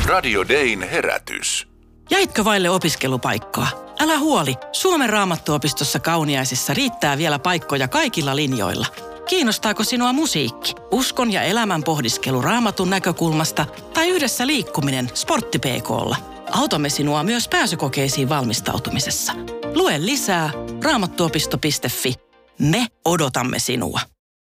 Radio Dayn herätys. Jäitkö vaille opiskelupaikkaa? Älä huoli, Suomen Raamattuopistossa Kauniaisissa riittää vielä paikkoja kaikilla linjoilla. Kiinnostaako sinua musiikki, uskon ja elämän pohdiskelu Raamatun näkökulmasta tai yhdessä liikkuminen sportti-PK:lla? Autamme sinua myös pääsykokeisiin valmistautumisessa. Lue lisää raamattuopisto.fi. Me odotamme sinua.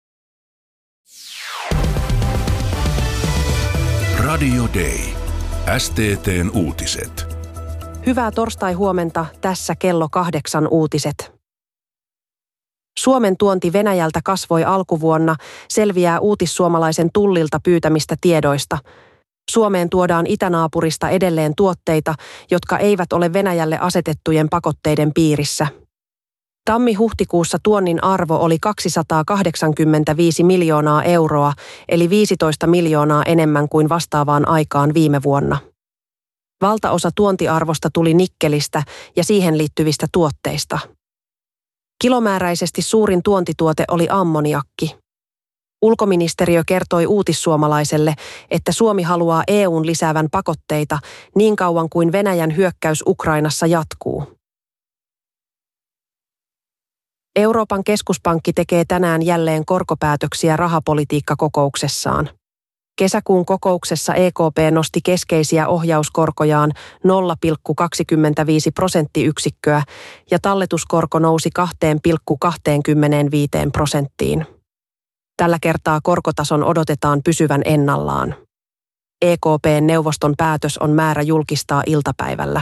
Radio Day. STT:n uutiset. Hyvää torstai-huomenta, tässä kello 8 uutiset. Suomen tuonti Venäjältä kasvoi alkuvuonna, selviää uutissuomalaisen Tullilta pyytämistä tiedoista. Suomeen tuodaan itänaapurista edelleen tuotteita, jotka eivät ole Venäjälle asetettujen pakotteiden piirissä. Tammi-huhtikuussa tuonnin arvo oli 285 miljoonaa euroa, eli 15 miljoonaa enemmän kuin vastaavaan aikaan viime vuonna. Valtaosa tuontiarvosta tuli nikkelistä ja siihen liittyvistä tuotteista. Kilomääräisesti suurin tuontituote oli ammoniakki. Ulkoministeriö kertoi uutissuomalaiselle, että Suomi haluaa EU:n lisäävän pakotteita niin kauan kuin Venäjän hyökkäys Ukrainassa jatkuu. Euroopan keskuspankki tekee tänään jälleen korkopäätöksiä rahapolitiikkakokouksessaan. Kesäkuun kokouksessa EKP nosti keskeisiä ohjauskorkojaan 0,25 prosenttiyksikköä ja talletuskorko nousi 2,25%. Tällä kertaa korkotason odotetaan pysyvän ennallaan. EKP-neuvoston päätös on määrä julkistaa iltapäivällä.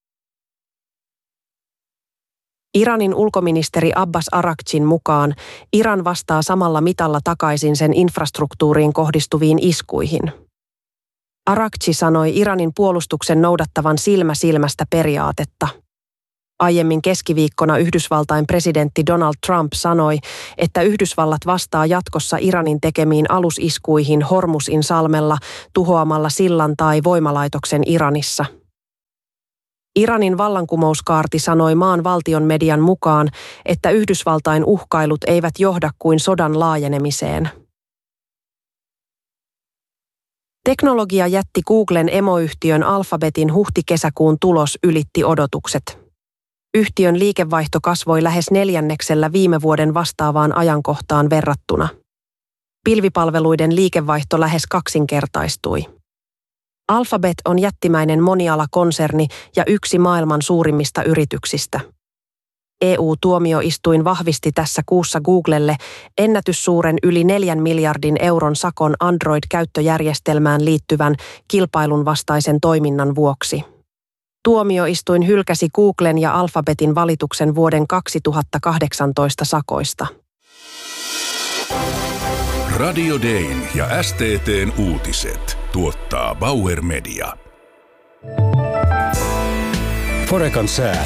Iranin ulkoministeri Abbas Araghchin mukaan Iran vastaa samalla mitalla takaisin sen infrastruktuuriin kohdistuviin iskuihin. Araghchi sanoi Iranin puolustuksen noudattavan silmä silmästä periaatetta. Aiemmin keskiviikkona Yhdysvaltain presidentti Donald Trump sanoi, että Yhdysvallat vastaa jatkossa Iranin tekemiin alusiskuihin Hormuzin salmella tuhoamalla sillan tai voimalaitoksen Iranissa. Iranin vallankumouskaarti sanoi maan valtion median mukaan, että Yhdysvaltain uhkailut eivät johda kuin sodan laajenemiseen. Teknologiajätti Googlen emoyhtiön Alphabetin huhti-kesäkuun tulos ylitti odotukset. Yhtiön liikevaihto kasvoi lähes 4% viime vuoden vastaavaan ajankohtaan verrattuna. Pilvipalveluiden liikevaihto lähes kaksinkertaistui. Alphabet on jättimäinen monialakonserni ja yksi maailman suurimmista yrityksistä. EU-tuomioistuin vahvisti tässä kuussa Googlelle ennätyssuuren yli 4 miljardin euron sakon Android-käyttöjärjestelmään liittyvän kilpailun vastaisen toiminnan vuoksi. Tuomioistuin hylkäsi Googlen ja Alphabetin valituksen vuoden 2018 sakoista. Radio Dayn ja STT:n uutiset tuottaa Bauer Media. Forecan sää.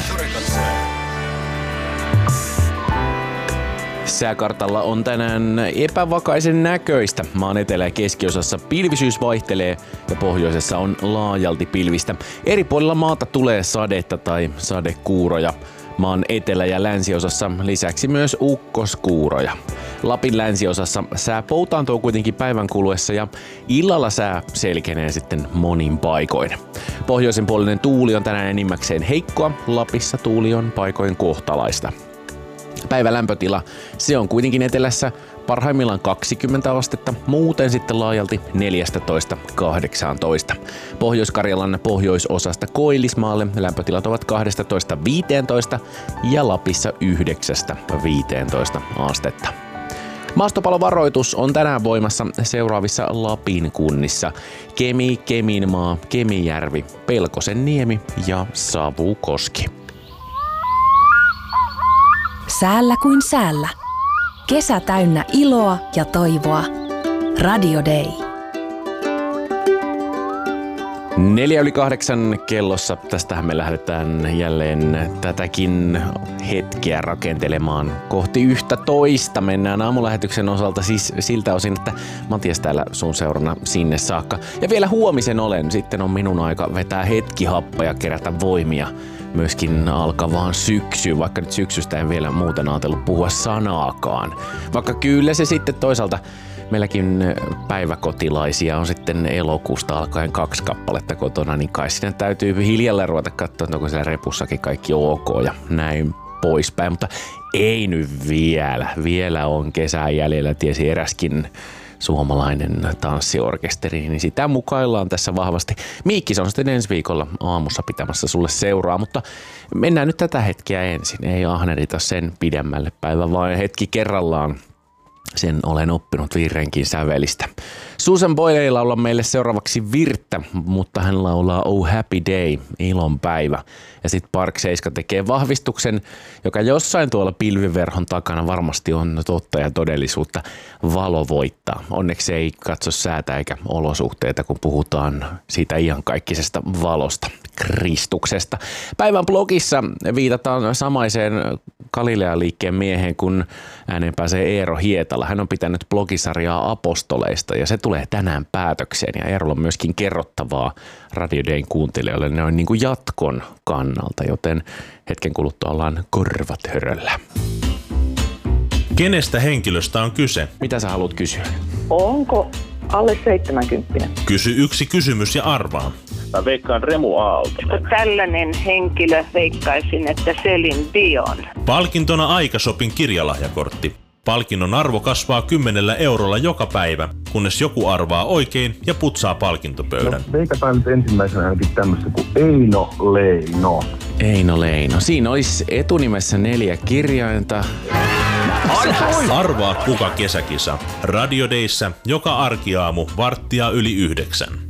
Sääkartalla on tänään epävakaisen näköistä. Maan etelä- ja keskiosassa pilvisyys vaihtelee ja pohjoisessa on laajalti pilvistä. Eri puolilla maata tulee sadetta tai sadekuuroja. Maan etelä- ja länsiosassa lisäksi myös ukkoskuuroja. Lapin länsiosassa sää poutaantuu kuitenkin päivän kuluessa ja illalla sää selkenee sitten monin paikoin. Pohjoisen puolinen tuuli on tänään enimmäkseen heikkoa, Lapissa tuuli on paikoin kohtalaista. Päivän lämpötila, se on kuitenkin etelässä parhaimmillaan 20 astetta, muuten sitten laajalti 14–18. Pohjois-Karjalan pohjoisosasta Koillismaalle lämpötilat ovat 12–15 ja Lapissa 9–15 astetta. Maastopalovaroitus on tänään voimassa seuraavissa Lapin kunnissa: Kemi, Keminmaa, Kemijärvi, Pelkosenniemi ja Savukoski. Säällä kuin säällä. Kesä täynnä iloa ja toivoa. Radio Day. 7:04 kellossa. Tästähän me lähdetään jälleen tätäkin hetkeä rakentelemaan kohti 11. Mennään aamulähetyksen osalta siis siltä osin, että Matias täällä sun seurana sinne saakka. Ja vielä huomisen olen. Sitten on minun aika vetää hetki happa ja kerätä voimia myöskin alkavaan syksyyn, vaikka nyt syksystä en vielä muuten ajatellut puhua sanaakaan. Vaikka kyllä se sitten toisaalta meilläkin päiväkotilaisia on sitten elokuusta alkaen 2 kappaletta kotona, niin kai sinne täytyy hiljalleen ruveta katsoa, onko siellä repussakin kaikki ok ja näin poispäin, mutta ei nyt vielä. Vielä on kesän jäljellä, tiesi eräskin suomalainen tanssiorkesteri, niin sitä mukaillaan tässä vahvasti. Miikkis on sitten ensi viikolla aamussa pitämässä sulle seuraa, mutta mennään nyt tätä hetkeä ensin. Ei ahnerita sen pidemmälle päivän, vaan hetki kerrallaan. Sen olen oppinut Virrenkin sävelistä. Susan Boyle ei laula meille seuraavaksi Virttä, mutta hän laulaa Oh Happy Day, ilon päivä. Ja sitten Park 7 tekee vahvistuksen, joka jossain tuolla pilviverhon takana varmasti on totta ja todellisuutta. Valo voittaa. Onneksi ei katso säätä eikä olosuhteita, kun puhutaan siitä iankaikkisesta valosta, Kristuksesta. Päivän blogissa viitataan samaiseen Galilea-liikkeen mieheen, kun ääneen pääsee Eero Hietala. Hän on pitänyt blogisarjaa Apostoleista ja se tulee tänään päätökseen. Ja Eerolla on myöskin kerrottavaa Radio Dayn kuuntelijoille. Ne on niin kuin jatkon kannalta, joten hetken kuluttua ollaan korvat höröllä. Kenestä henkilöstä on kyse? Mitä sä haluat kysyä? Onko alle 70? Kysy yksi kysymys ja arvaa. Mä veikkaan Remu Aaltonen. Tällainen henkilö veikkaisin, että Celine Dion. Palkintona Aikashopin kirjalahjakortti. Palkinnon arvo kasvaa 10 eurolla joka päivä, kunnes joku arvaa oikein ja putsaa palkintopöydän. No, veikataan nyt ensimmäisenä ainakin tämmöistä kuin Eino Leino. Eino Leino. Siinä olisi etunimessä 4 kirjainta. Arvaa kuka kesäkisa. Radio Dayssä joka arkiaamu 8:45.